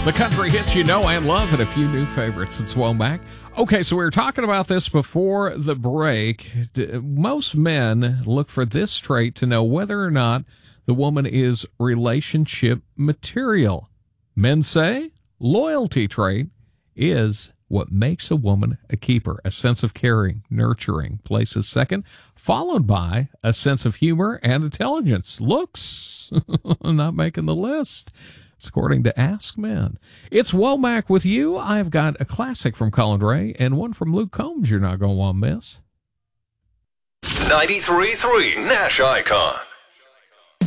The country hits you know and love, and a few new favorites. It's Womack. Okay, so we were talking about this before the break. Most men look for this trait to know whether or not the woman is relationship material. Men say loyalty trait is what makes a woman a keeper. A sense of caring, nurturing places second, followed by a sense of humor and intelligence. Looks not making the list. It's according to Ask Men. It's Womack with you. I've got a classic from Colin Ray and one from Luke Combs you're not going to want to miss. 93.3 Nash Icon.